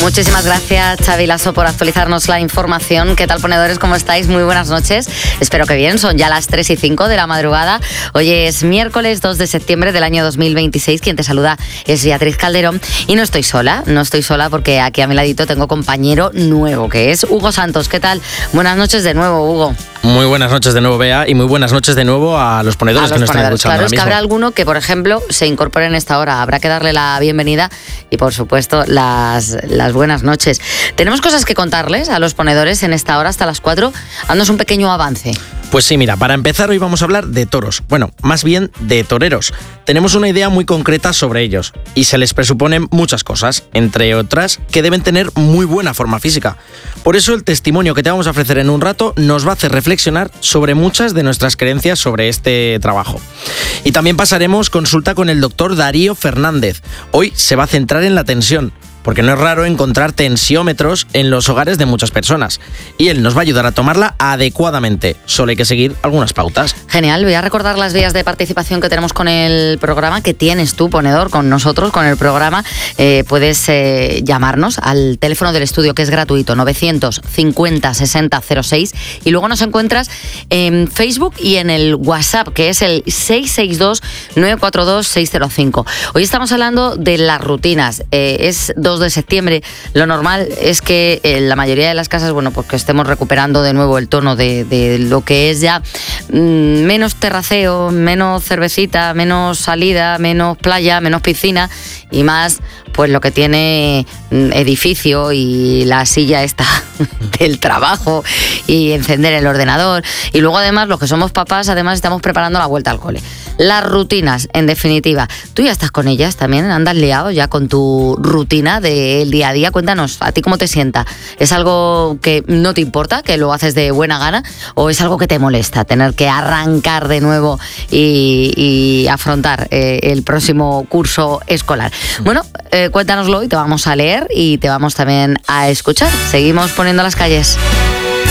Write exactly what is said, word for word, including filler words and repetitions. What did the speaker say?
Muchísimas gracias, Xavi Lasso, por actualizarnos la información. ¿Qué tal, ponedores? ¿Cómo estáis? Muy buenas noches. Espero que bien. Son ya las tres y cinco de la madrugada. Hoy es miércoles dos de septiembre del año dos mil veintiséis. Quien te saluda es Beatriz Calderón. Y no estoy sola, no estoy sola porque aquí a mi ladito tengo compañero nuevo, que es Hugo Santos. ¿Qué tal? Buenas noches de nuevo, Hugo. Muy buenas noches de nuevo, Bea, y muy buenas noches de nuevo a los ponedores a que los nos están escuchando. Claro, ahora es que mismo. habrá alguno que, por ejemplo, se incorpore en esta hora. Habrá que darle la bienvenida y, por supuesto, las, las buenas noches. Tenemos cosas que contarles a los ponedores en esta hora hasta las cuatro. Haznos un pequeño avance. Pues sí, mira, para empezar hoy vamos a hablar de toros. Bueno, más bien de toreros. Tenemos una idea muy concreta sobre ellos y se les presuponen muchas cosas, entre otras que deben tener muy buena forma física. Por eso el testimonio que te vamos a ofrecer en un rato nos va a hacer reflexionar sobre muchas de nuestras creencias sobre este trabajo. Y también pasaremos consulta con el doctor Darío Fernández. Hoy se va a centrar en la tensión, porque no es raro encontrar tensiómetros en los hogares de muchas personas. Y él nos va a ayudar a tomarla adecuadamente. Solo hay que seguir algunas pautas. Genial, voy a recordar las vías de participación que tenemos con el programa, que tienes tú, ponedor, con nosotros, con el programa. Eh, puedes eh, llamarnos al teléfono del estudio, que es gratuito, novecientos cincuenta sesenta cero seis. Y luego nos encuentras en Facebook y en el WhatsApp, que es el seis seis dos nueve cuatro dos seis cero cinco. Hoy estamos hablando de las rutinas. Eh, es dos de septiembre, lo normal es que en la mayoría de las casas, bueno, pues que estemos recuperando de nuevo el tono de, de lo que es ya mmm, menos terraceo, menos cervecita, menos salida, menos playa, menos piscina y más pues lo que tiene edificio y la silla esta del trabajo y encender el ordenador. Y luego además los que somos papás, además estamos preparando la vuelta al cole. Las rutinas, en definitiva. ¿Tú ya estás con ellas también? ¿Andas liado ya con tu rutina del día a día? Cuéntanos, ¿a ti cómo te sienta? ¿Es algo que no te importa, que lo haces de buena gana? ¿O es algo que te molesta, tener que arrancar de nuevo y, y afrontar eh, el próximo curso escolar? Bueno, eh, cuéntanoslo y te vamos a leer y te vamos también a escuchar. Seguimos poniendo las calles.